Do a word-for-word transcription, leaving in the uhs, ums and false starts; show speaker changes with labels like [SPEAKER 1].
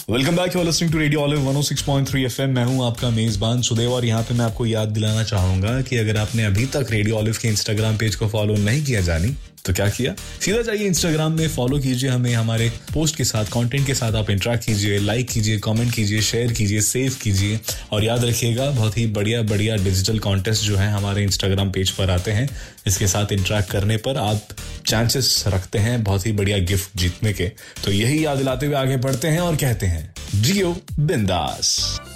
[SPEAKER 1] Welcome back, you are listening to radio olive one O six point three FM. मैं हूं आपका मेजबान सुदेव और यहाँ पे मैं आपको याद दिलाना चाहूंगा कि अगर आपने अभी तक रेडियो ऑलिव के इंस्टाग्राम पेज को फॉलो नहीं किया जानी तो क्या किया, सीधा जाइए इंस्टाग्राम में, फॉलो कीजिए हमें, हमारे पोस्ट के साथ, कंटेंट के साथ आप इंटरेक्ट कीजिए, लाइक कीजिए, कमेंट कीजिए, शेयर कीजिए, सेव कीजिए। और याद रखिएगा, बहुत ही बढ़िया बढ़िया डिजिटल कॉन्टेस्ट जो है हमारे इंस्टाग्राम पेज पर आते हैं। इसके साथ इंटरेक्ट करने पर आप चांसेस रखते हैं बहुत ही बढ़िया गिफ्ट जीतने के। तो यही याद दिलाते हुए आगे बढ़ते हैं और कहते हैं जियो बिंदास।